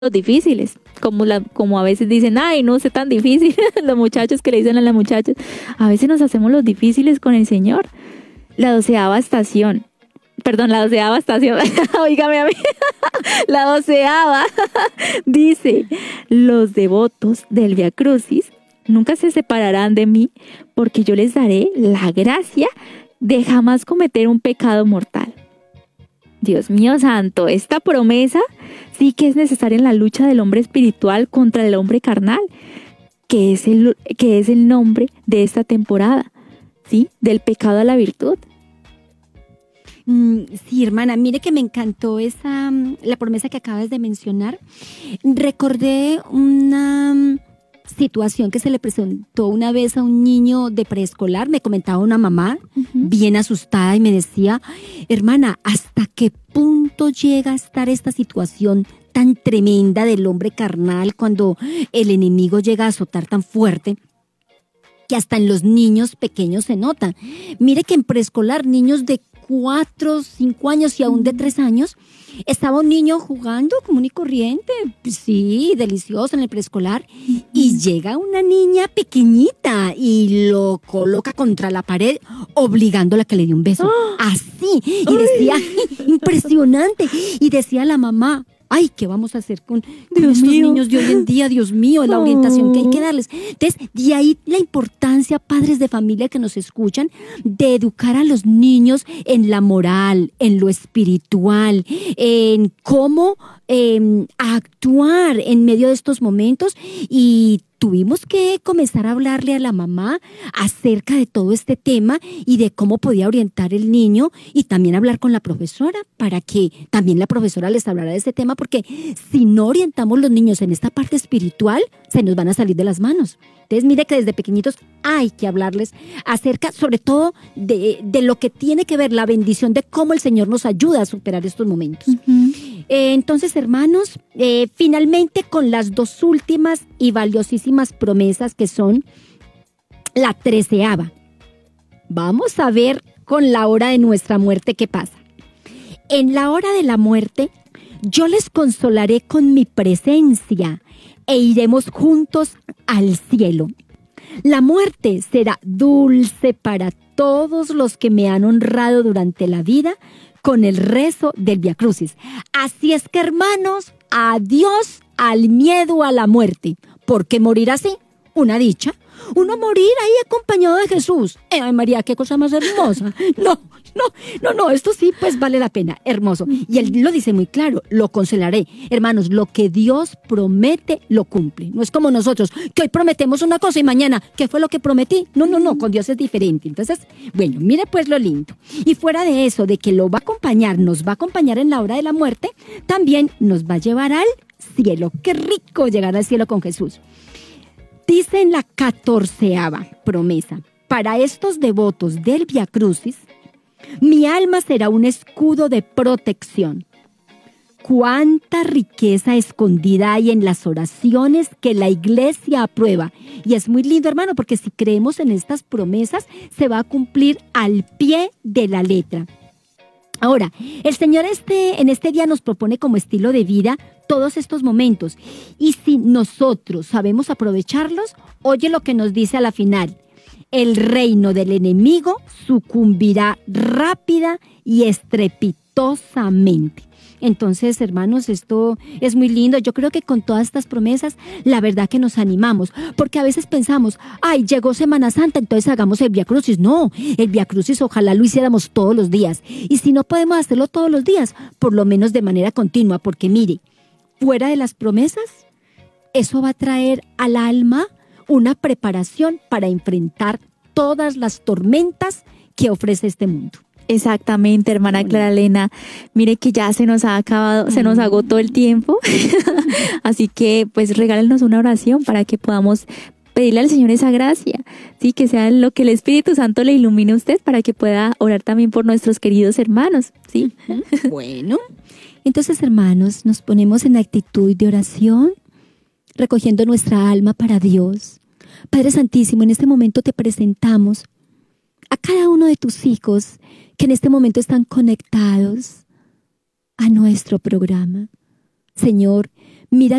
los difíciles, como a veces dicen, ay, no sé tan difícil, los muchachos que le dicen a las muchachas, a veces nos hacemos los difíciles con el Señor. La 12ª estación, oígame a mí, la 12ª dice, los devotos del Vía Crucis nunca se separarán de mí, porque yo les daré la gracia de jamás cometer un pecado mortal. Dios mío santo, esta promesa sí que es necesaria en la lucha del hombre espiritual contra el hombre carnal, que es el nombre de esta temporada, ¿sí? Del pecado a la virtud. Sí, hermana, mire que me encantó la promesa que acabas de mencionar. Recordé una situación que se le presentó una vez a un niño de preescolar. Me comentaba una mamá bien asustada y me decía, hermana, ¿hasta qué punto llega a estar esta situación tan tremenda del hombre carnal cuando el enemigo llega a azotar tan fuerte que hasta en los niños pequeños se nota? Mire que en preescolar, niños de 4, 5 años y aún de 3 años, estaba un niño jugando común y corriente, sí, delicioso en el preescolar, y llega una niña pequeñita y lo coloca contra la pared, obligándola a que le dé un beso. Así, y decía, impresionante, y decía la mamá, ay, ¿qué vamos a hacer con estos niños de hoy en día? Dios mío, la orientación que hay que darles. Entonces, de ahí la importancia, padres de familia que nos escuchan, de educar a los niños en la moral, en lo espiritual, en cómo actuar en medio de estos momentos. Y tuvimos que comenzar a hablarle a la mamá acerca de todo este tema y de cómo podía orientar el niño, y también hablar con la profesora para que también la profesora les hablara de este tema, porque si no orientamos los niños en esta parte espiritual, se nos van a salir de las manos. Entonces, mire que desde pequeñitos hay que hablarles acerca, sobre todo, de lo que tiene que ver la bendición de cómo el Señor nos ayuda a superar estos momentos. Entonces, hermanos, finalmente con las 2 últimas y valiosísimas promesas, que son la 13ª. Vamos a ver con la hora de nuestra muerte qué pasa. En la hora de la muerte, yo les consolaré con mi presencia e iremos juntos al cielo. La muerte será dulce para todos los que me han honrado durante la vida con el rezo del Vía Crucis. Así es que, hermanos, adiós al miedo a la muerte, porque morir así, una dicha. Uno morir ahí acompañado de Jesús. Ay, María, qué cosa más hermosa. No, esto sí, pues vale la pena, hermoso. Y él lo dice muy claro, lo consolaré. Hermanos, lo que Dios promete, lo cumple. No es como nosotros, que hoy prometemos una cosa y mañana, ¿qué fue lo que prometí? No, con Dios es diferente. Entonces, bueno, mire pues lo lindo. Y fuera de eso, de que lo va a acompañar, nos va a acompañar en la hora de la muerte, también nos va a llevar al cielo. Qué rico llegar al cielo con Jesús. Dice en la 14ª promesa, para estos devotos del Vía Crucis, mi alma será un escudo de protección. Cuánta riqueza escondida hay en las oraciones que la iglesia aprueba. Y es muy lindo, hermano, porque si creemos en estas promesas, se va a cumplir al pie de la letra. Ahora, el Señor en este día nos propone como estilo de vida todos estos momentos. Y si nosotros sabemos aprovecharlos, oye lo que nos dice a la final. El reino del enemigo sucumbirá rápida y estrepitosamente. Entonces, hermanos, esto es muy lindo. Yo creo que con todas estas promesas, la verdad que nos animamos, porque a veces pensamos, ay, llegó Semana Santa, entonces hagamos el Vía Crucis. No, el Vía Crucis ojalá lo hiciéramos todos los días. Y si no podemos hacerlo todos los días, por lo menos de manera continua, porque mire, fuera de las promesas, eso va a traer al alma una preparación para enfrentar todas las tormentas que ofrece este mundo. Exactamente, hermana Clara Elena. Mire que ya se nos ha acabado, se nos agotó el tiempo. Así que pues regálenos una oración para que podamos pedirle al Señor esa gracia, sí, que sea lo que el Espíritu Santo le ilumine a usted para que pueda orar también por nuestros queridos hermanos, sí. Bueno, entonces, hermanos, nos ponemos en actitud de oración, recogiendo nuestra alma para Dios. Padre Santísimo, en este momento te presentamos a cada uno de tus hijos que en este momento están conectados a nuestro programa. Señor, Mira